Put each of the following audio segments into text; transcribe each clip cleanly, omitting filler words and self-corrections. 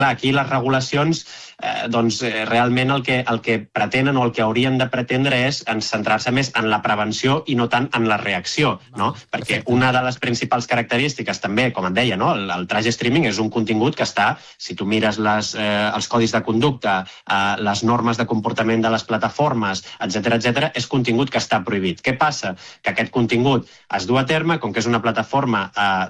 aquí les regulacions realment el que pretenen o el que haurien de pretendre és centrar-se més en la prevenció i no tant en la reacció, no? Perquè una de les principals característiques també, com et deia, no? El trash streaming és un contingut que està, si tu mires els codis de conducta, les normes de comportament de les plataformes, etc., és contingut que està prohibit. Què passa? Que aquest contingut es du a terme, com que és una plataforma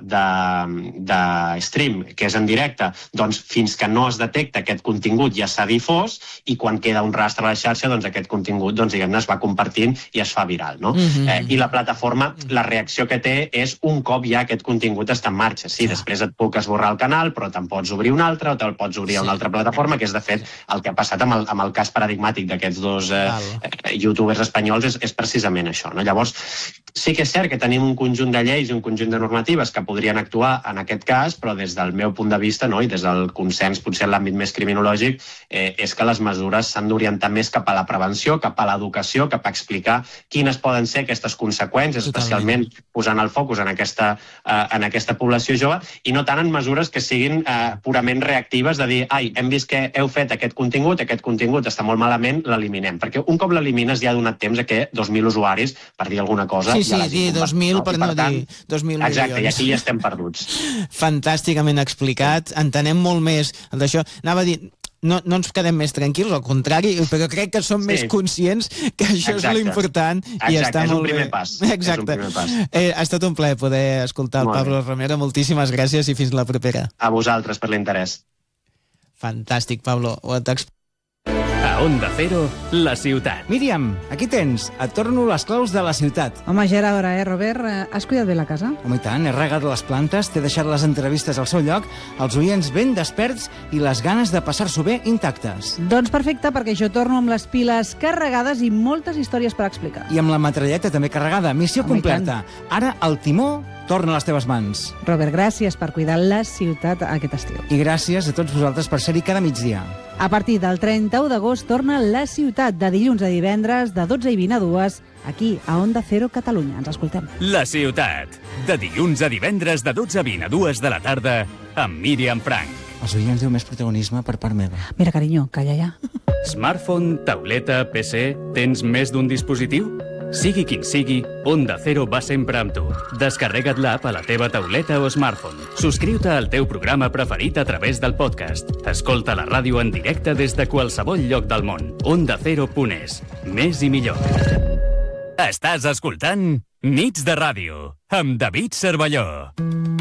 de stream que és en directe, doncs fins que no es detecta aquest contingut ja s'ha difós i quan queda un rastre a la xarxa, doncs aquest contingut diguem-ne es va compartint i es fa viral, no? I la plataforma, la reacció que té és un cop ja aquest contingut està en marxa. Sí, després et puc esborrar el canal, però te'n pots obrir un altre o te'l pots obrir a una altra plataforma, que és de fet el que ha passat amb el cas paradigmàtic d'aquests dos youtubers espanyols és precisament això, no? Llavors, sí que és cert que tenim un conjunt de lleis i un conjunt de normatives que podrien actuar en aquest cas, però des del meu punt de vista, no, i des del consens potser en l'àmbit més criminològic, és que les mesures s'han d'orientar més cap a la prevenció, cap a l'educació, cap a explicar quines poden ser aquestes conseqüències, especialment posant el focus en aquesta població jove, i no tant en mesures que siguin purament reactives de dir, hem vist que heu fet aquest contingut està molt malament, l'eliminem. Perquè un cop l'elimines ja ha donat temps a que 2.000 usuaris, per dir alguna cosa, ja l'hagin compartit. 2.000 per no dir 2.000 milions. Exacte, i aquí ja estem perduts. Fantàsticament explicat, entenem molt més d'això. Anava a dir, no ens quedem més tranquils, al contrari, però crec que som més conscients que això és l'important. Exacte, és un primer pas. Exacte. Ha estat un plaer poder escoltar el Pablo Romero. Moltíssimes gràcies i fins la propera. A vosaltres per l'interès. Fantàstic, Pablo. A Onda Cero, la ciutat. Míriam, aquí tens. Et torno les claus de la ciutat. Home, ja era hora, Robert? Has cuidat bé la casa? Home, i tant. He regat les plantes, t'he deixat les entrevistes al seu lloc, els oients ben desperts i les ganes de passar-s'ho bé intactes. Doncs perfecte, perquè jo torno amb les piles carregades i moltes històries per explicar. I amb la metralleta també carregada. Missió completa. Ara el timó torna a les teves mans. Robert, gràcies per cuidar la ciutat aquest estiu. I gràcies a tots vosaltres per ser-hi cada migdia. A partir del 31 d'agost torna La Ciutat, de dilluns a divendres, de 12 i 20 a 2, aquí, a Onda Cero Catalunya. Ens escoltem. La Ciutat, de dilluns a divendres, de 12 a 20 a 2 de la tarda, amb Míriam Frank. Els oients diu més protagonisme per part meva. Mira, carinyo, calla ja. Smartphone, tauleta, PC, tens més d'un dispositiu? Sigui quin sigui, Onda Cero va sempre amb tu. Descarrega't l'app a la teva tauleta o smartphone. Subscriu-te al teu programa preferit a través del podcast. Escolta la ràdio en directe des de qualsevol lloc del món. OndaCero.es. Més i millor. Estàs escoltant Nits de Ràdio, amb David Cervelló.